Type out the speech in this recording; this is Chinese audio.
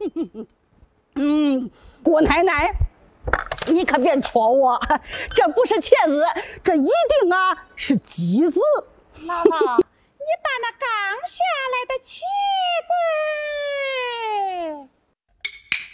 姑奶奶，你可别戳我，这不是茄子，这一定是鸡子。 姥姥，你把那刚下来的茄